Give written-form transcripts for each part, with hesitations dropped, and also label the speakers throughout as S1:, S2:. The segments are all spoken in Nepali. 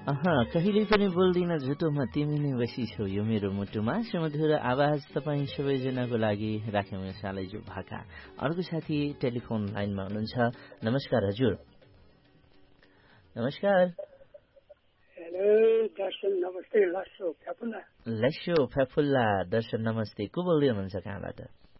S1: कहिले पनि बोल्दिन झुटोमा तिमी नै बसी छौ यो मेरो मुटुमा सुमधुर आवाज तपाईँ सबैजनाको लागि राख्यौँ यो सालैजो भाका। अर्को साथी टेलिफोन लाइनमा हुनुहुन्छ। नमस्कार हजुर। नमस्कार।
S2: हेलो दर्शन नमस्ते। लस्सो
S1: फ्याफुल्ला दर्शन नमस्ते। को बोल्दै हुनुहुन्छ कहाँबाट?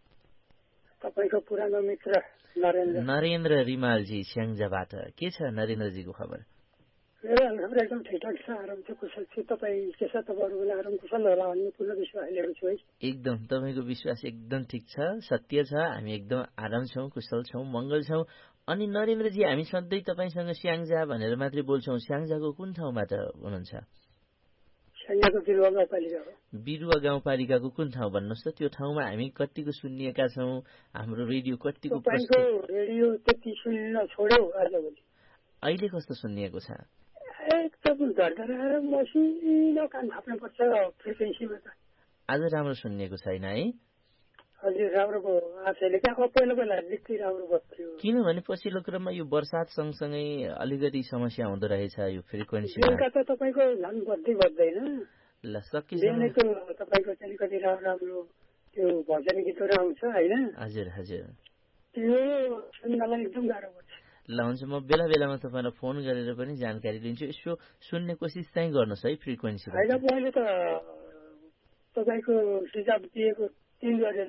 S2: तपाईको पुरानो मित्र
S1: नरेन्द्र रिमालजी स्याङ्जाबाट। के छ नरेन्द्रजीको खबर?
S2: एकदम ठिकठाक छ, आराम छ, कुशल छु। तपाईँ के छ? तपाईँहरूको आराम कुशल होला भन्ने पूर्ण विश्वास लिएको छु है।
S1: एकदम तपाईँको विश्वास एकदम ठिक छ, सत्य छ। हामी एकदम आराम छौँ, कुशल छौँ, मंगल छौँ। अनि नरेन्द्रजी हामी सधैँ तपाईँसँग स्याङ्जा भनेर मात्रै बोल्छौँ। स्याङ्जाको कुन ठाउँबाट हुनुहुन्छ?
S2: स्याङ्जाको बिरुवा गाउँपालिका हो।
S1: बिरुवा गाउँपालिकाको कुन ठाउँ भन्नुहोस् त? त्यो ठाउँमा हामी कतिको सुनिएका छौँ, हाम्रो रेडियो कतिको
S2: तपाईँको रेडियो त्यति सुन्न छोड्यो आजभोलि।
S1: अहिले कस्तो सुनिएको छ?
S2: एकदम धरधराएर मसिनो कान थाप्नु पर्छ फ्रिक्वेन्सीमा त।
S1: आज राम्रो सुनिएको छैन है?
S2: हजुर राम्रो भयो। आजले क्या पहिला निकै राम्रो बस्थ्यो।
S1: किनभने पछिल्लो क्रममा यो बर्सात सँगसँगै अलिकति समस्या हुँदो रहेछ यो फ्रिक्वेन्सी।
S2: बेलुका त तपाईँको झन् बज्दैन।
S1: ल सकेसम्म
S2: तपाईँको चाहिँ कति राम्रो त्यो भजन गीतहरू आउँछ होइन?
S1: हजुर हजुर।
S2: त्यो सुन्नलाई एकदम गाह्रो पर्छ।
S1: ल हुन्छ, म बेला बेलामा तपाईँलाई फोन गरेर पनि जानकारी लिन्छु। यसो सुन्ने कोसिस चाहिँ गर्नुहोस् है फ्रिक्वेन्सी।
S2: होइन मैले त तपाईँको सुझाव दिएको 3 बजे।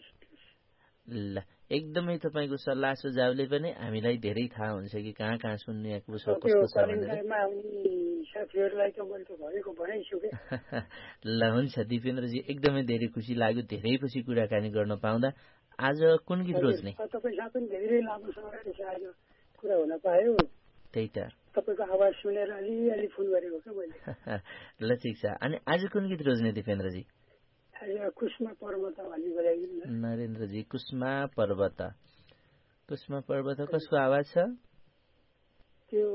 S1: ल एकदमै तपाईँको सल्लाह सुझावले पनि हामीलाई धेरै थाहा हुन्छ कि कहाँ कहाँ सुन्ने कस्तो छ भनेर।
S2: साथीहरूलाई त मैले त भनेको बनाइछु के।
S1: ल हुन्छ दिपेन्द्रजी, एकदमै धेरै खुसी लाग्यो धेरै पछि कुराकानी गर्न पाउँदा। आज कुन गीत रोज्ने?
S2: तपाईँसँग पनि धेरै लामो समय आज कुरा हुन पायो।
S1: त्यही त
S2: तपाईँको आवाज सुनेर अलि फोन गरेको क्या मैले।
S1: ल ठिक छ। अनि आज कुन गीत रोज्ने दिपेन्द्रजी?
S2: कुष्मा पर्वत भन्ने बोलाइदिनु न।
S1: नरेन्द्रजी कुष्मा पर्वत। कुष्मा पर्वत कसको आवाज छ?
S2: त्यो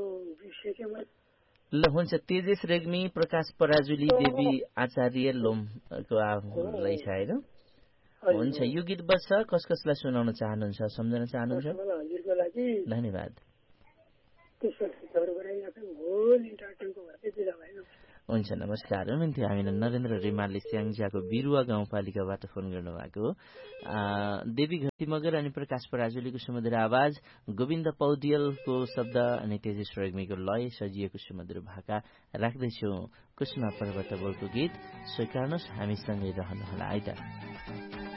S1: ल हुन्छ, तेजेश रेग्मी, प्रकाश पराजुली, देवी आचार्य लोमको रहेछ होइन? हुन्छ, यो गीत बज्छ। कसलाई सुनाउन चाहनुहुन्छ, सम्झन चाहनुहुन्छ?
S2: हजुरको लागि
S1: धन्यवाद। हुन्छ नमस्कार। हुनुहुन्थ्यो हामीलाई नरेन्द्र रिमालले स्याङ्जाको बिरुवा गाउँपालिकाबाट फोन गर्नुभएको हो। देवी घटी मगर अनि प्रकाश पराजुलीको सुमधुर आवाज, गोविन्द पौडेलको शब्द अनि तेजेश रेग्मीको लय सजिएको सुमधुर भाका राख्दैछौँ। कुष्मा पर्वत बोलको गीत स्वीकार्नुहोस्, हामीसँगै रहनुहोला है त।